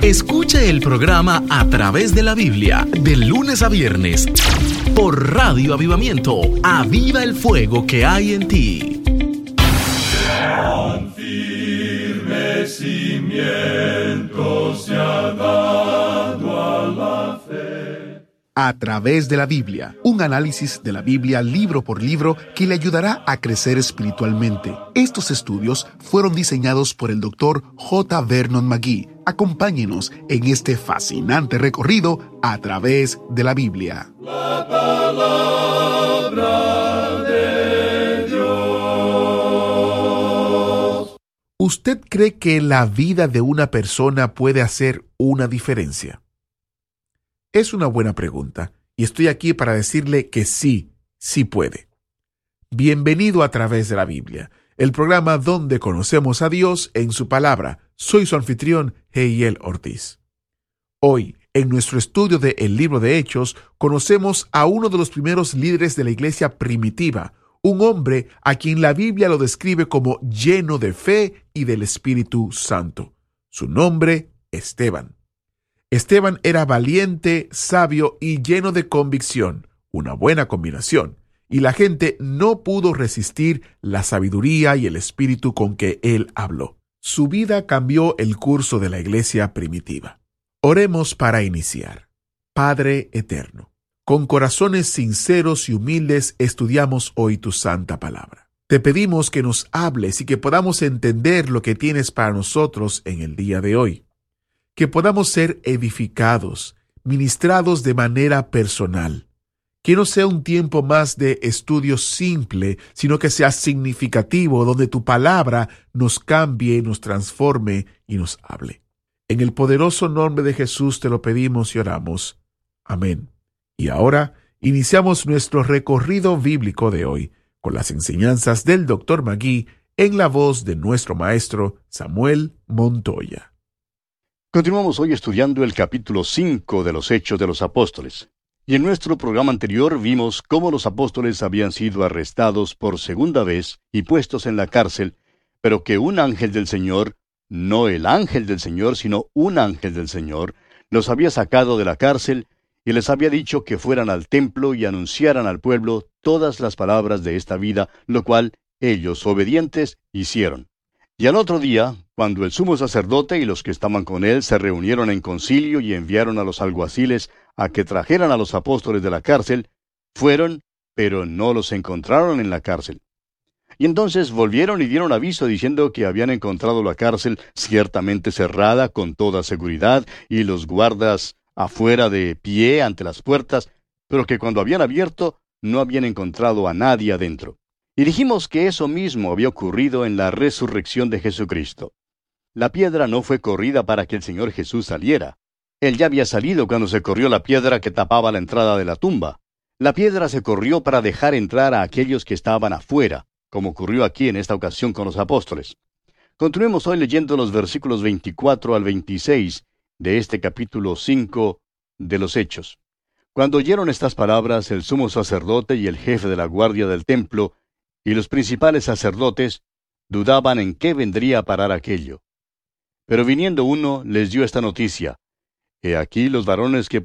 Escuche el programa A Través de la Biblia, de lunes a viernes, por Radio Avivamiento. Aviva el fuego que hay en ti. Tan firme cimiento se ha dado a la fe. A Través de la Biblia, un análisis de la Biblia libro por libro que le ayudará a crecer espiritualmente. Estos estudios fueron diseñados por el Dr. J. Vernon McGee. Acompáñenos en este fascinante recorrido a través de la Biblia. La palabra de Dios. ¿Usted cree que la vida de una persona puede hacer una diferencia? Es una buena pregunta, y estoy aquí para decirle que sí puede. Bienvenido a Través de la Biblia, el programa donde conocemos a Dios en su palabra. Soy su anfitrión, Heiel Ortiz. Hoy, en nuestro estudio de El Libro de Hechos, conocemos a uno de los primeros líderes de la iglesia primitiva, un hombre a quien la Biblia lo describe como lleno de fe y del Espíritu Santo. Su nombre, Esteban. Esteban era valiente, sabio y lleno de convicción, una buena combinación, y la gente no pudo resistir la sabiduría y el espíritu con que él habló. Su vida cambió el curso de la iglesia primitiva. Oremos para iniciar. Padre eterno, con corazones sinceros y humildes estudiamos hoy tu santa palabra. Te pedimos que nos hables y que podamos entender lo que tienes para nosotros en el día de hoy. Que podamos ser edificados, ministrados de manera personal. Que no sea un tiempo más de estudio simple, sino que sea significativo, donde tu palabra nos cambie, nos transforme y nos hable. En el poderoso nombre de Jesús te lo pedimos y oramos. Amén. Y ahora iniciamos nuestro recorrido bíblico de hoy con las enseñanzas del Dr. McGee en la voz de nuestro maestro Samuel Montoya. Continuamos hoy estudiando el capítulo 5 de los Hechos de los Apóstoles. Y en nuestro programa anterior vimos cómo los apóstoles habían sido arrestados por segunda vez y puestos en la cárcel, pero que un ángel del Señor, no el ángel del Señor, sino un ángel del Señor, los había sacado de la cárcel y les había dicho que fueran al templo y anunciaran al pueblo todas las palabras de esta vida, lo cual ellos, obedientes, hicieron. Y al otro día, cuando el sumo sacerdote y los que estaban con él se reunieron en concilio y enviaron a los alguaciles a que trajeran a los apóstoles de la cárcel, fueron, pero no los encontraron en la cárcel. Y entonces volvieron y dieron aviso diciendo que habían encontrado la cárcel ciertamente cerrada con toda seguridad y los guardas afuera de pie ante las puertas, pero que cuando habían abierto no habían encontrado a nadie adentro. Y dijimos que eso mismo había ocurrido en la resurrección de Jesucristo. La piedra no fue corrida para que el Señor Jesús saliera. Él ya había salido cuando se corrió la piedra que tapaba la entrada de la tumba. La piedra se corrió para dejar entrar a aquellos que estaban afuera, como ocurrió aquí en esta ocasión con los apóstoles. Continuemos hoy leyendo los versículos 24 al 26 de este capítulo 5 de los Hechos. Cuando oyeron estas palabras, el sumo sacerdote y el jefe de la guardia del templo y los principales sacerdotes dudaban en qué vendría a parar aquello. Pero viniendo uno, les dio esta noticia: He aquí los varones que